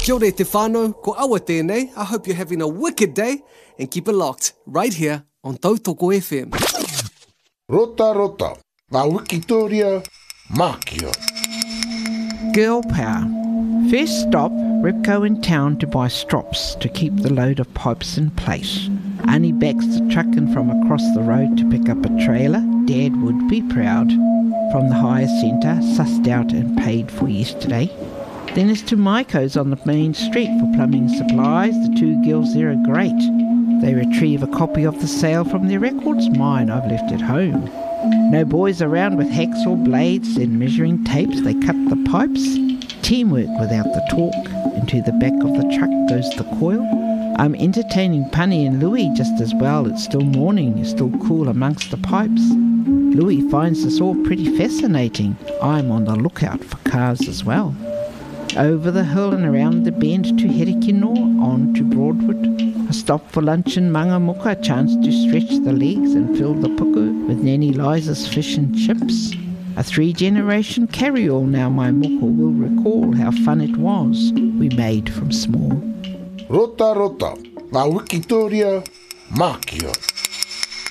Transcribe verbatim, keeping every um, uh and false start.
Kia ora te whānau, ko awa tēnei. I hope you're having a wicked day and keep it locked right here on Tautoko F M. Rota rota, ngā wikitoria, mākia. Girl power. First stop, Ripco in town to buy strops to keep the load of pipes in place. Annie backs the truck in from across the road to pick up a trailer. Dad would be proud. From the hire centre, sussed out and paid for yesterday. Then it's to Maiko's on the main street for plumbing supplies. The two girls there are great. They retrieve a copy of the sale from their records. Mine I've left at home. No boys around with hacks or blades and measuring tapes. They cut the pipes. Teamwork without the talk. Into the back of the truck goes the coil. I'm entertaining Punny and Louis just as well. It's still morning. It's still cool amongst the pipes. Louis finds this all pretty fascinating. I'm on the lookout for cars as well. Over the hill and around the bend to Herikino, on to Broadwood. A stop for lunch in Mangamuka, a chance to stretch the legs and fill the puku with Nanny Liza's fish and chips. A three-generation carry-all now my moko will recall how fun it was we made from small. Rota rota, ngā wikitoria, mākia.